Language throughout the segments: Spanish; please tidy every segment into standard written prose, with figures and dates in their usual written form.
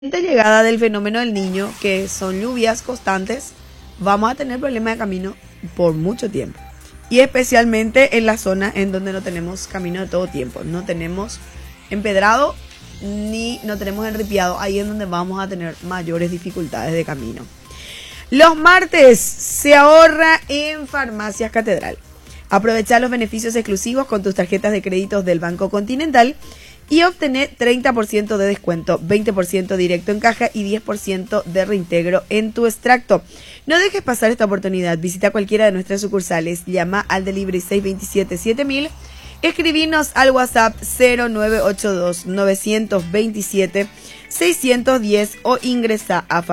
llegada del fenómeno del Niño, que son lluvias constantes, vamos a tener problemas de camino por mucho tiempo. Y especialmente en la zona en donde no tenemos camino de todo tiempo. No tenemos empedrado ni no tenemos enripiado. Ahí es donde vamos a tener mayores dificultades de camino. Los martes se ahorra en Farmacias Catedral. Aprovecha los beneficios exclusivos con tus tarjetas de créditos del Banco Continental y obtener 30% de descuento, 20% directo en caja y 10% de reintegro en tu extracto. No dejes pasar esta oportunidad. Visita cualquiera de nuestras sucursales, llama al delivery 627-7000, escribinos al WhatsApp 0982-927-610 o ingresa a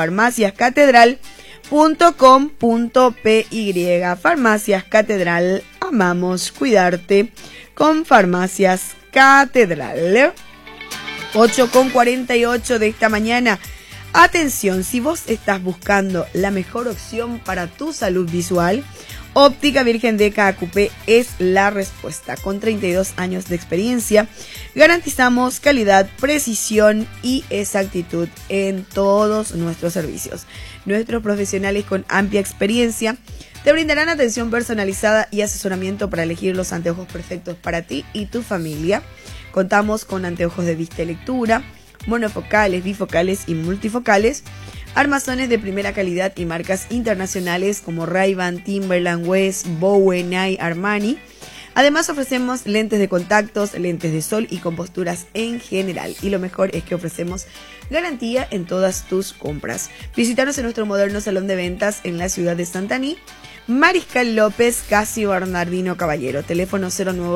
farmaciascatedral.com.py. Farmacias Catedral, amamos cuidarte con Farmacias Catedral. 8:48 de esta mañana. Atención, si vos estás buscando la mejor opción para tu salud visual, Óptica Virgen de Caacupé es la respuesta. Con 32 años de experiencia, garantizamos calidad, precisión y exactitud en todos nuestros servicios. Nuestros profesionales con amplia experiencia te brindarán atención personalizada y asesoramiento para elegir los anteojos perfectos para ti y tu familia. Contamos con anteojos de vista y lectura, monofocales, bifocales y multifocales, armazones de primera calidad y marcas internacionales como Ray-Ban, Timberland, West, Bowen, Nike, Armani. Además ofrecemos lentes de contactos, lentes de sol y composturas en general. Y lo mejor es que ofrecemos garantía en todas tus compras. Visítanos en nuestro moderno salón de ventas en la ciudad de Santaní, Mariscal López, casi Bernardino Caballero. Teléfono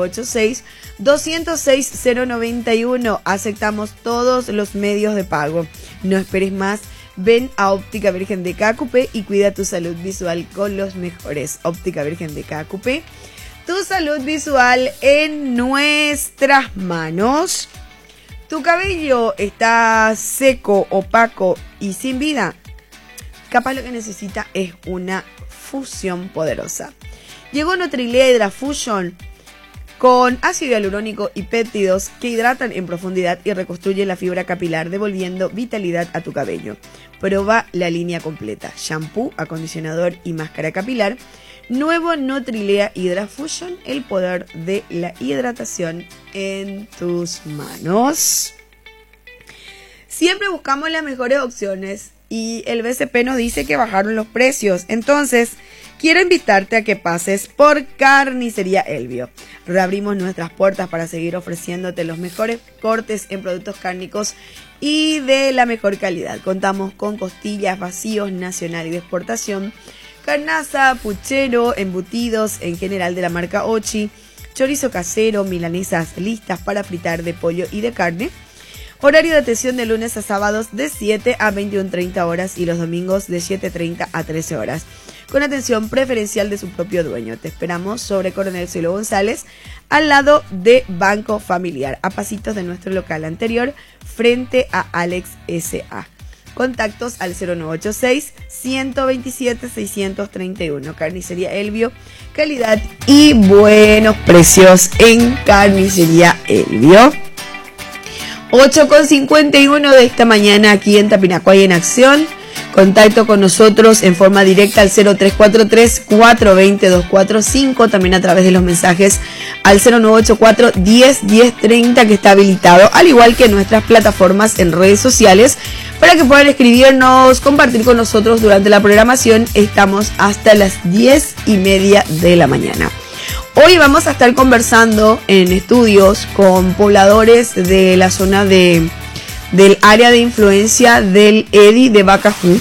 0986-206-091. Aceptamos todos los medios de pago. No esperes más. Ven a Óptica Virgen de Caacupé y cuida tu salud visual con los mejores. Óptica Virgen de Caacupé. Tu salud visual en nuestras manos. ¿Tu cabello está seco, opaco y sin vida? Capaz lo que necesita es una fusión poderosa. Llegó Nutrilea Hydra Fusion con ácido hialurónico y péptidos que hidratan en profundidad y reconstruyen la fibra capilar, devolviendo vitalidad a tu cabello. Prueba la línea completa: shampoo, acondicionador y máscara capilar. Nuevo Nutrilea Hydra Fusion, el poder de la hidratación en tus manos. Siempre buscamos las mejores opciones y el BCP nos dice que bajaron los precios. Entonces, quiero invitarte a que pases por Carnicería Elvio. Reabrimos nuestras puertas para seguir ofreciéndote los mejores cortes en productos cárnicos y de la mejor calidad. Contamos con costillas, vacíos nacional y de exportación, carnaza, puchero, embutidos en general de la marca Ochi, chorizo casero, milanesas listas para fritar de pollo y de carne. Horario de atención de lunes a sábados de 7 a 21:30 horas y los domingos de 7:30 a 13 horas. Con atención preferencial de su propio dueño. Te esperamos sobre Coronel Cielo González, al lado de Banco Familiar, a pasitos de nuestro local anterior, frente a Alex S.A. Contactos al 0986-127-631. Carnicería Elvio, calidad y buenos precios en Carnicería Elvio. 8:51 de esta mañana aquí en Tapinacuay en acción. Contacto con nosotros en forma directa al 0343-420-245, también a través de los mensajes al 0984-101030 que está habilitado, al igual que nuestras plataformas en redes sociales para que puedan escribirnos, compartir con nosotros durante la programación. Estamos hasta las 10:30 de la mañana. Hoy vamos a estar conversando en estudios con pobladores de la zona del área de influencia del EDI de Bacajú,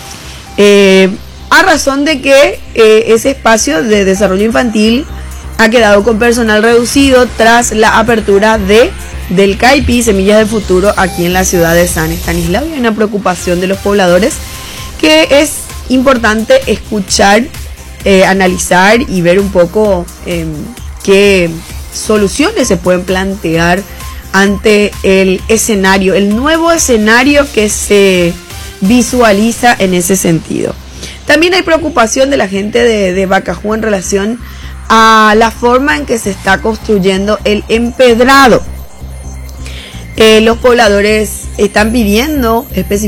a razón de que ese espacio de desarrollo infantil ha quedado con personal reducido tras la apertura del CAIPI Semillas del Futuro aquí en la ciudad de San Estanislao. Y hay una preocupación de los pobladores que es importante escuchar, analizar y ver un poco qué soluciones se pueden plantear ante el escenario, el nuevo escenario que se visualiza en ese sentido. También hay preocupación de la gente de Bacajú en relación a la forma en que se está construyendo el empedrado. Los pobladores están pidiendo específicamente